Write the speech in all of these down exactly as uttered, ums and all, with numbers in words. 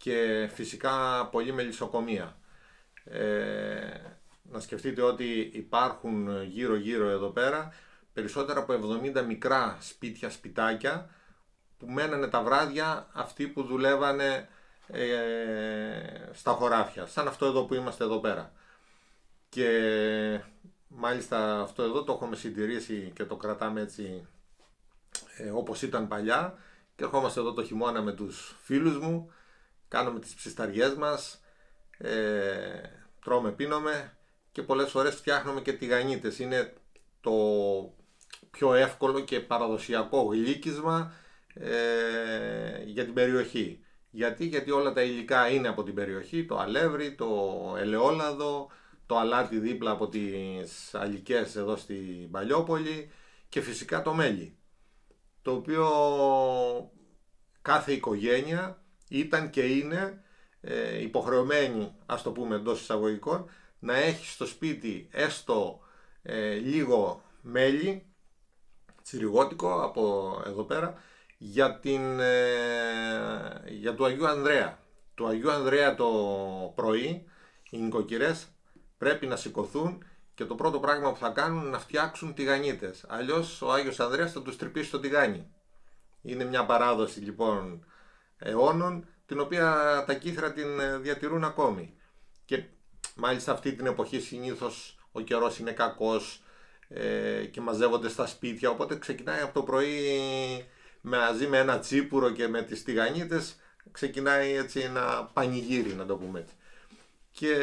και φυσικά πολύ μελισσοκομεία. Ε, να σκεφτείτε ότι υπάρχουν γύρω γύρω εδώ πέρα περισσότερα από εβδομήντα μικρά σπίτια, σπιτάκια που μένανε τα βράδια αυτοί που δουλεύανε ε, στα χωράφια, σαν αυτό εδώ που είμαστε εδώ πέρα. Και μάλιστα αυτό εδώ το έχουμε συντηρήσει και το κρατάμε έτσι ε, όπως ήταν παλιά, και ερχόμαστε εδώ το χειμώνα με τους φίλους μου, κάνουμε τις ψισταριές μας, ε, τρώμε, πίνουμε και πολλές φορές φτιάχνουμε και τηγανίτες. Είναι το πιο εύκολο και παραδοσιακό γλύκισμα ε, για την περιοχή. Γιατί? Γιατί όλα τα υλικά είναι από την περιοχή, το αλεύρι, το ελαιόλαδο, το αλάτι δίπλα από τις αλικές εδώ στην Παλιόπολη και φυσικά το μέλι, το οποίο κάθε οικογένεια ήταν και είναι ε, υποχρεωμένη, ας το πούμε εντός εισαγωγικών, να έχει στο σπίτι έστω ε, λίγο μέλι, τσιριγότικο από εδώ πέρα, για, την, ε, για του Αγίου Ανδρέα. Του Αγίου Ανδρέα το πρωί οι νοικοκυρές πρέπει να σηκωθούν και το πρώτο πράγμα που θα κάνουν είναι να φτιάξουν τηγανίτες. Αλλιώς ο Άγιος Ανδρέας θα τους τρυπήσει το τηγάνι. Είναι μια παράδοση λοιπόν αιώνων, την οποία τα κύθρα την διατηρούν ακόμη. Και μάλιστα αυτή την εποχή συνήθως ο καιρός είναι κακός ε, και μαζεύονται στα σπίτια, οπότε ξεκινάει από το πρωί μαζί με ένα τσίπουρο και με τις τηγανίτες, ξεκινάει έτσι ένα πανηγύρι, να το πούμε έτσι. Και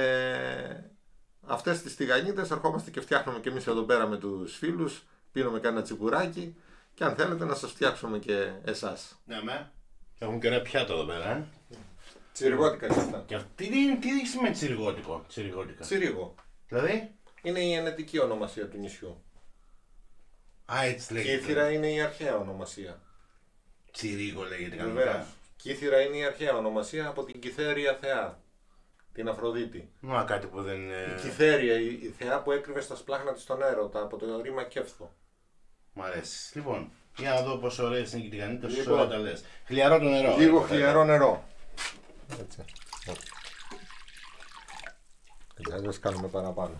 αυτές τις τηγανίτες ερχόμαστε και φτιάχνουμε και εμείς εδώ πέρα με τους φίλους, πίνουμε κάνα τσιπουράκι και αν θέλετε να σας φτιάξουμε και εσάς. Ναι, με. Έχουν και ωραία πιάτα εδώ πέρα, ε. Τσιριγότικα και αυτά. Και αυτή τι, τι σημαίνει τσιριγότικο, τσιριγότικα. Τσιρίγο. Δηλαδή. Είναι η ενετική ονομασία του νησιού. Α, έτσι λέγεται. Κύθυρα είναι η αρχαία ονομασία. Τσιρίγο λέγεται Βεβαίως. κανονικά. Κύθυρα είναι η αρχαία ονομασία από την Κυθέρια θεά, την Αφροδίτη. Μα κάτι που δεν είναι. Η Κυθέρια, η, η θεά που έκρυβε στα σπλάχνα της τον έρωτα από το ρήμα Κέφθο. Μ' αρέσει. Λοιπόν, για να δω πόσο ωραίες είναι και οι τηγανίτες, Λοιπόν. πόσο ωραία τα λες. Χλιαρό το νερό. Λίγο ε, χλιαρό νερό. Έτσι. Έτσι, αλλιώς κάνουμε παραπάνω.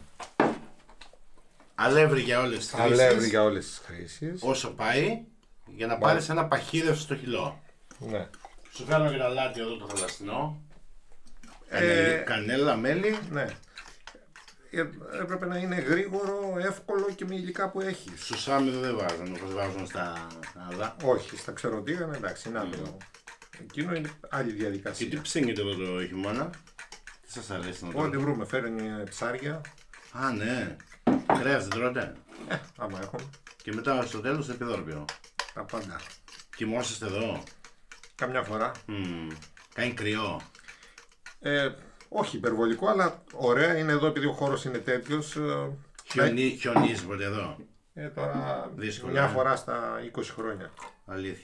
Αλεύρι για όλες τις χρήσεις. Αλεύρι για όλες τις χρήσεις. Όσο πάει, για να πάρεις ένα παχύδευστο στο κιλό. Ναι. Σου φέρνω και το αλάτι εδώ το θαλασσινό. Ε, Κανέλα, μέλι. Ναι. Ε, έπρεπε να είναι γρήγορο, εύκολο και με υλικά που έχει. Σουσάμι δεν βάζουν όπως βάζουν στα άλλα. Όχι, στα ξεροτήρια εντάξει, είναι άλλο. Εκείνο είναι άλλη Και διαδικασία. τι ψήνεται εδώ το χειμώνα. Τι σας αρέσει να Ό,τι τρώτε. βρούμε, φέρνει ψάρια. Α, ναι. Κρέας δεν τρώτε. Ε, άμα έχουμε. Και μετά στο τέλος επιδόρπιο. Τα πάντα. Κοιμόσαστε εδώ. Καμιά φορά. Μμμ. Κάνει κρυό. Ε, όχι υπερβολικό, αλλά ωραία είναι εδώ επειδή ο χώρος είναι τέτοιος. Ε, Χιονί, χιονίζει ποτέ εδώ. ε, τώρα Δύσκολα, μια ε. φορά στα είκοσι χρόνια. Αλήθεια.